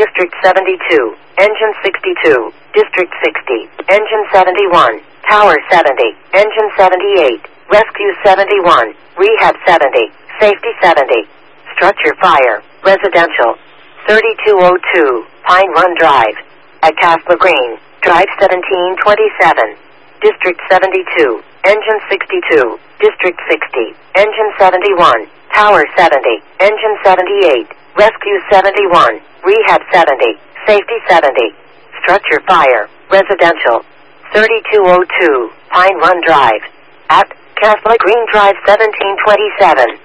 District 72, Engine 62, District 60, Engine 71, Tower 70, Engine 78, Rescue 71, Rehab 70, Safety 70, Structure Fire, Residential, 3202, Pine Run Drive, at Castle Green, Drive 1727, District 72, Engine 62, District 60, Engine 71, Tower 70, Engine 78, Rescue 71, Rehab 70, Safety 70, Structure Fire, Residential, 3202, Pine Run Drive, at Castle Green Drive 1727.